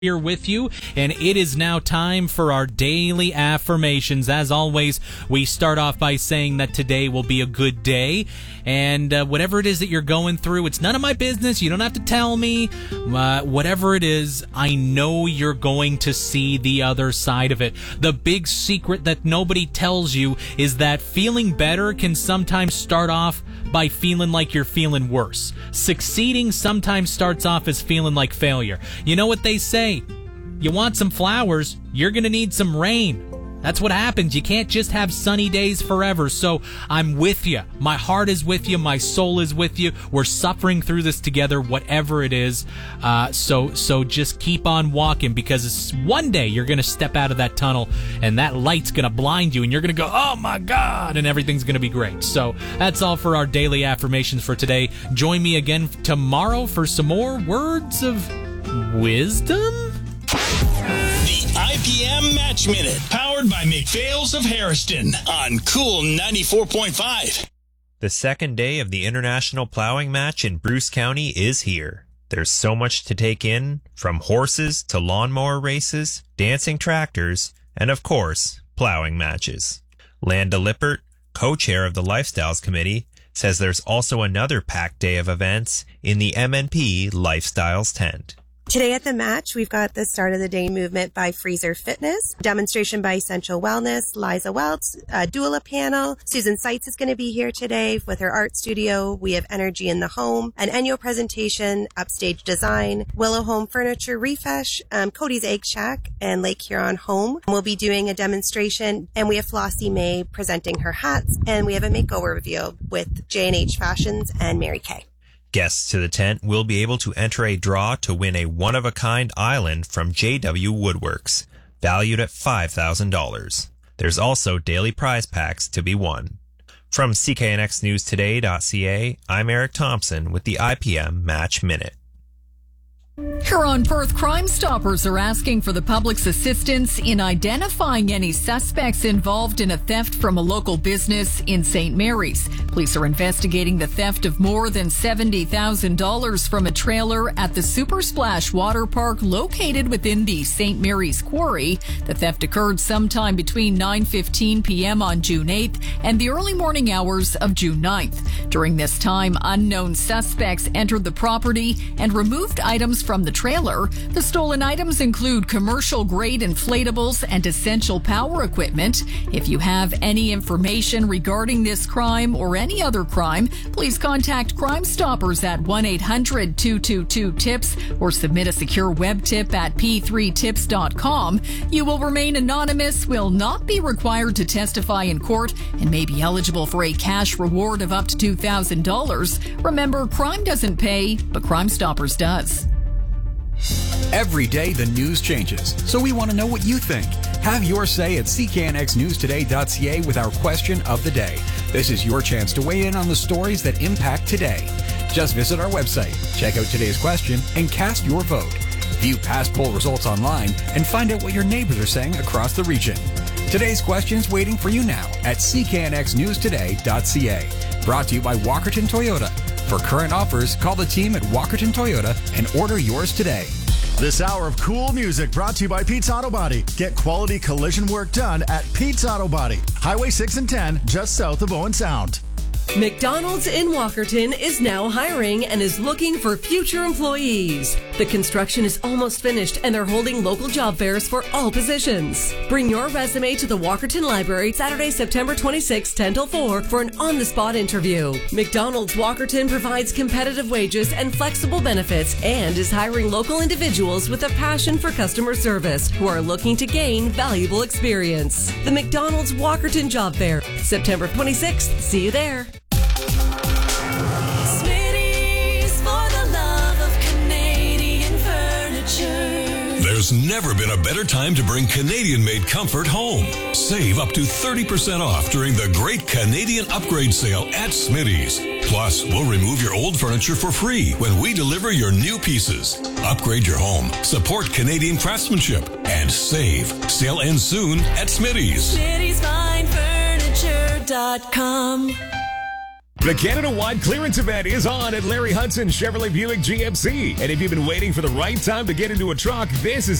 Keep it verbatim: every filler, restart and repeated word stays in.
here with you, and it is now time for our daily affirmations. As always, we start off by saying that today will be a good day, and uh, whatever it is that you're going through, it's none of my business. You don't have to tell me. Uh, whatever it is, I know you're going to see the other side of it. The big secret that nobody tells you is that feeling better can sometimes start off by feeling like you're feeling worse. Succeeding sometimes starts off as feeling like failure. You know what they say? You want some flowers, you're going to need some rain. That's what happens. You can't just have sunny days forever. So I'm with you. My heart is with you. My soul is with you. We're suffering through this together, whatever it is. Uh, so so just keep on walking, because it's one day you're going to step out of that tunnel and that light's going to blind you and you're going to go, oh my God, and everything's going to be great. So that's all for our daily affirmations for today. Join me again tomorrow for some more words of wisdom. The I P M Match Minute, powered by McPhail's of Harriston on Cool ninety-four point five. The second day of the International Plowing Match in Bruce County is here. There's so much to take in, from horses to lawnmower races, dancing tractors, and of course, plowing matches. Landa Lippert, co-chair of the Lifestyles Committee, says there's also another packed day of events in the M N P Lifestyles tent. Today at the match, we've got the Start of the Day movement by Freezer Fitness, demonstration by Essential Wellness, Liza Welts, a doula panel. Susan Seitz is going to be here today with her art studio. We have Energy in the Home, an annual presentation, Upstage Design, Willow Home Furniture Refresh, um, Cody's Egg Shack, and Lake Huron Home. We'll be doing a demonstration, and we have Flossie May presenting her hats, and we have a makeover review with J and H Fashions and Mary Kay. Guests to the tent will be able to enter a draw to win a one-of-a-kind island from J W Woodworks, valued at five thousand dollars. There's also daily prize packs to be won. From C K N X News Today dot C A, I'm Eric Thompson with the I P M Match Minute. Huron-Perth Crime Stoppers are asking for the public's assistance in identifying any suspects involved in a theft from a local business in Saint Mary's. Police are investigating the theft of more than seventy thousand dollars from a trailer at the Super Splash Water Park located within the Saint Mary's Quarry. The theft occurred sometime between nine fifteen p.m. on June eighth and the early morning hours of June ninth. During this time, unknown suspects entered the property and removed items from the trailer. The stolen items include commercial-grade inflatables and essential power equipment. If you have any information regarding this crime or any other crime, please contact Crime Stoppers at one eight hundred two two two tips or submit a secure web tip at p three tips dot com. You will remain anonymous, will not be required to testify in court, and may be eligible for a cash reward of up to two thousand dollars. Remember, crime doesn't pay, but Crime Stoppers does. Every day the news changes, so we want to know what you think. Have your say at C K N X News Today dot C A with our question of the day. This is your chance to weigh in on the stories that impact today. Just visit our website, check out today's question, and cast your vote. View past poll results online and find out what your neighbors are saying across the region. Today's question's waiting for you now at C K N X News Today dot C A. Brought to you by Walkerton Toyota. For current offers, call the team at Walkerton Toyota and order yours today. This hour of cool music brought to you by Pete's Auto Body. Get quality collision work done at Pete's Auto Body. Highway six and ten, just south of Owen Sound. McDonald's in Walkerton is now hiring and is looking for future employees. The construction is almost finished and they're holding local job fairs for all positions. Bring your resume to the Walkerton Library Saturday, September twenty-sixth, ten till four for an on-the-spot interview. McDonald's Walkerton provides competitive wages and flexible benefits and is hiring local individuals with a passion for customer service who are looking to gain valuable experience. The McDonald's Walkerton Job Fair, September twenty-sixth. See you there. There's never been a better time to bring Canadian-made comfort home. Save up to thirty percent off during the Great Canadian Upgrade Sale at Smitty's. Plus, we'll remove your old furniture for free when we deliver your new pieces. Upgrade your home, support Canadian craftsmanship, and save. Sale ends soon at Smitty's. Smitty's Fine Furniture dot com. The Canada-wide clearance event is on at Larry Hudson Chevrolet Buick G M C. And if you've been waiting for the right time to get into a truck, this is